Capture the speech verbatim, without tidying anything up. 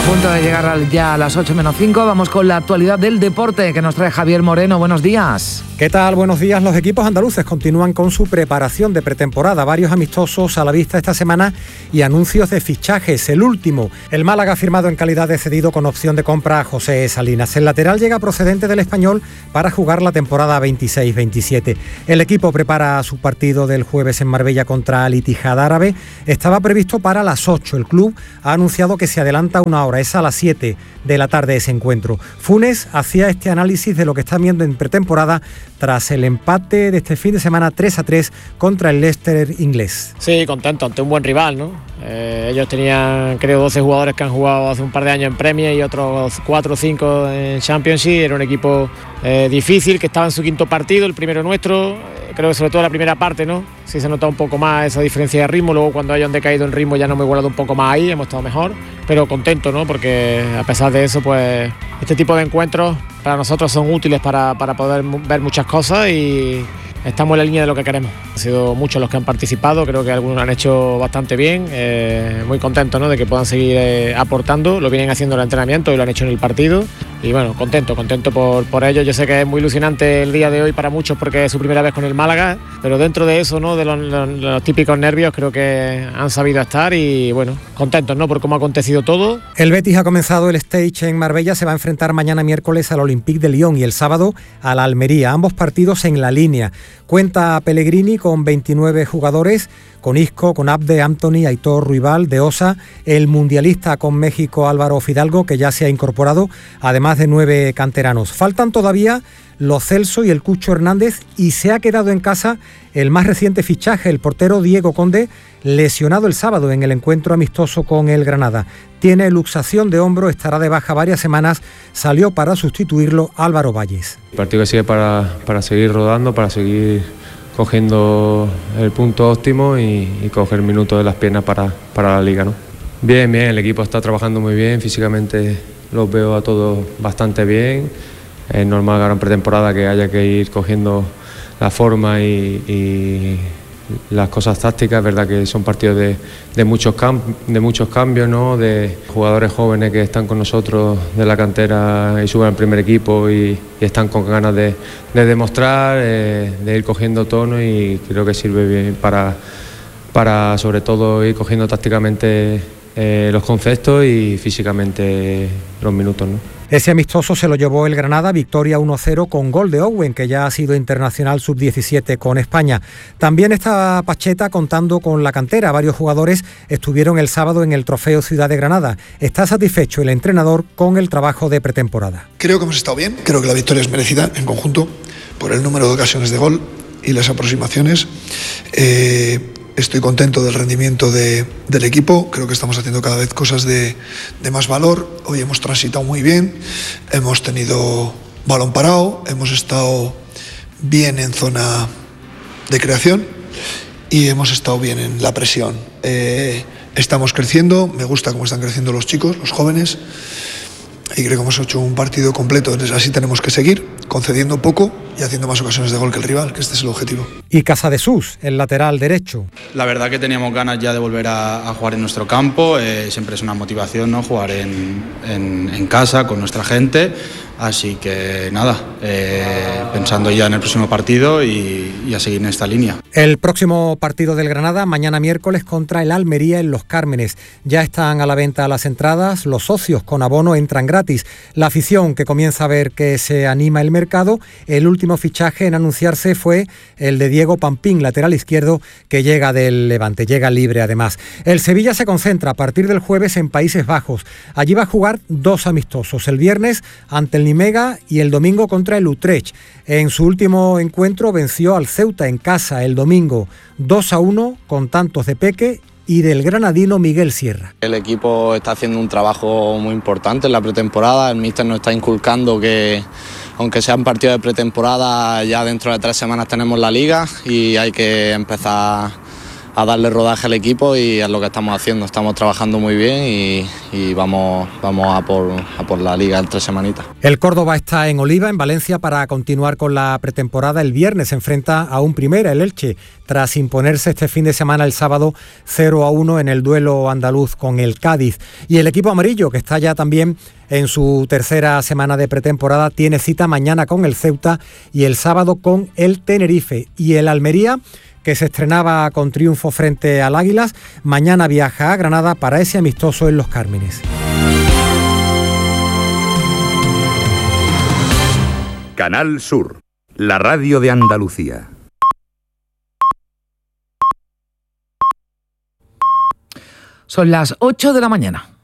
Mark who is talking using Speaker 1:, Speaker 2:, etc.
Speaker 1: Punto de llegar al, ya a las ocho menos cinco, vamos con la actualidad del deporte que nos trae Javier Moreno. Buenos días.
Speaker 2: ¿Qué tal? Buenos días. Los equipos andaluces continúan con su preparación de pretemporada. Varios amistosos a la vista esta semana y anuncios de fichajes. El último, el Málaga ha firmado en calidad de cedido con opción de compra a José Salinas. El lateral llega procedente del Español para jugar la temporada veintiséis veintisiete. El equipo prepara su partido del jueves en Marbella contra Al Ittihad árabe. Estaba previsto para las ocho. El club ha anunciado que se adelanta una hora. Es a las siete de la tarde ese encuentro. Funes hacía este análisis de lo que están viendo en pretemporada tras el empate de este fin de semana tres a tres contra el Leicester inglés.
Speaker 3: Sí, contento ante un buen rival, ¿no? Eh, ellos tenían, creo, doce jugadores que han jugado hace un par de años en Premier y otros cuatro o cinco en Championship. Era un equipo eh, difícil, que estaba en su quinto partido, el primero nuestro. Eh, creo que sobre todo la primera parte, ¿no? Sí se nota un poco más esa diferencia de ritmo. Luego cuando hayan decaído en ritmo ya no me he guardado un poco más ahí, hemos estado mejor. Pero contento, ¿no? Porque a pesar de eso, pues este tipo de encuentros para nosotros son útiles para, para poder ver muchas cosas y estamos en la línea de lo que queremos. Han sido muchos los que han participado, creo que algunos han hecho bastante bien, eh, muy contentos, ¿no? De que puedan seguir eh, aportando, lo vienen haciendo en el entrenamiento y lo han hecho en el partido y bueno, contento, contento por, por ello. Yo sé que es muy ilusionante el día de hoy para muchos porque es su primera vez con el Málaga, pero dentro de eso, ¿no? De los, los, los típicos nervios, creo que han sabido estar y bueno, contentos, ¿no? Por cómo ha acontecido todo.
Speaker 2: El Betis ha comenzado el stage en Marbella, se va a enfrentar mañana miércoles al Olympique de Lyon y el sábado a la Almería, ambos partidos en la línea. Cuenta Pellegrini con veintinueve jugadores, con Isco, con Abde, Anthony, Aitor, Ruibal, De Osa, el mundialista con México Álvaro Fidalgo, que ya se ha incorporado, además de nueve canteranos. Faltan todavía Lo Celso y el Cucho Hernández y se ha quedado en casa el más reciente fichaje, el portero Diego Conde, lesionado el sábado en el encuentro amistoso con el Granada. Tiene luxación de hombro, estará de baja varias semanas, salió para sustituirlo Álvaro Valles.
Speaker 4: El partido que sigue para, para seguir rodando, para seguir cogiendo el punto óptimo y, y coger minutos de las piernas para, para la liga, ¿no? Bien, bien, el equipo está trabajando muy bien, físicamente los veo a todos bastante bien. Es normal que ahora en pretemporada que haya que ir cogiendo la forma y, y las cosas tácticas. Es verdad que son partidos de, de, muchos cam- de muchos cambios, ¿no? De jugadores jóvenes que están con nosotros de la cantera y suben al primer equipo y, y están con ganas de, de demostrar, eh, de ir cogiendo tono y creo que sirve bien para, para sobre todo ir cogiendo tácticamente eh, los conceptos y físicamente los minutos, ¿no?
Speaker 2: Ese amistoso se lo llevó el Granada, victoria uno cero con gol de Owen, que ya ha sido internacional sub diecisiete con España. También está Pacheta contando con la cantera. Varios jugadores estuvieron el sábado en el Trofeo Ciudad de Granada. Está satisfecho el entrenador con el trabajo de pretemporada.
Speaker 5: Creo que hemos estado bien, creo que la victoria es merecida en conjunto por el número de ocasiones de gol y las aproximaciones. Eh, Estoy contento del rendimiento de, del equipo, creo que estamos haciendo cada vez cosas de, de más valor. Hoy hemos transitado muy bien, hemos tenido balón parado, hemos estado bien en zona de creación y hemos estado bien en la presión. Eh, estamos creciendo, me gusta cómo están creciendo los chicos, los jóvenes, y creo que hemos hecho un partido completo. Entonces así tenemos que seguir, concediendo poco y haciendo más ocasiones de gol que el rival, que este es el objetivo.
Speaker 2: Y Casadesús, el lateral derecho.
Speaker 6: La verdad que teníamos ganas ya de volver a, a jugar en nuestro campo, eh, siempre es una motivación, ¿no? Jugar en, en, en casa, con nuestra gente, así que nada, eh, pensando ya en el próximo partido y, y a seguir en esta línea.
Speaker 2: El próximo partido del Granada, mañana miércoles contra el Almería en Los Cármenes. Ya están a la venta las entradas, los socios con abono entran gratis. La afición que comienza a ver que se anima el mercado, el último fichaje en anunciarse fue el de Diego Pampín, lateral izquierdo, que llega del Levante, llega libre además. El Sevilla se concentra a partir del jueves en Países Bajos. Allí va a jugar dos amistosos, el viernes ante el Nimega y el domingo contra el Utrecht. En su último encuentro venció al Ceuta en casa el domingo dos a uno con tantos de Peque y del granadino Miguel Sierra.
Speaker 7: El equipo está haciendo un trabajo muy importante en la pretemporada, el míster nos está inculcando que aunque sean partidos de pretemporada, ya dentro de tres semanas tenemos la liga y hay que empezar a darle rodaje al equipo y es lo que estamos haciendo. Estamos trabajando muy bien y, y vamos, vamos a, por, a por la Liga en tres semanitas.
Speaker 2: El Córdoba está en Oliva, en Valencia, para continuar con la pretemporada. El viernes se enfrenta a un Primera, el Elche, tras imponerse este fin de semana el sábado cero a uno en el duelo andaluz con el Cádiz. Y el equipo amarillo, que está ya también en su tercera semana de pretemporada, tiene cita mañana con el Ceuta y el sábado con el Tenerife. Y el Almería, que se estrenaba con triunfo frente al Águilas, mañana viaja a Granada para ese amistoso en Los Cármenes.
Speaker 8: Canal Sur, la radio de Andalucía.
Speaker 1: Son las ocho de la mañana.